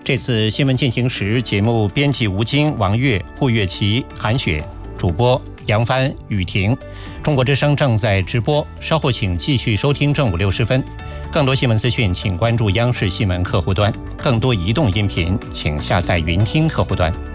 这次新闻进行时，节目编辑吴京、王悦、胡月琪、韩雪，主播杨帆、雨婷。中国之声正在直播，稍后请继续收听正午60分。更多新闻资讯，请关注央视新闻客户端；更多移动音频，请下载云听客户端。